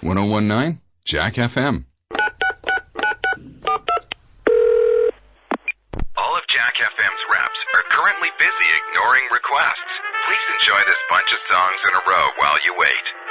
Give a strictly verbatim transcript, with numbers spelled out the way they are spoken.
ten nineteen Jack F M. All of Jack F M's reps are currently busy ignoring requests. Please enjoy this bunch of songs in a row while you wait.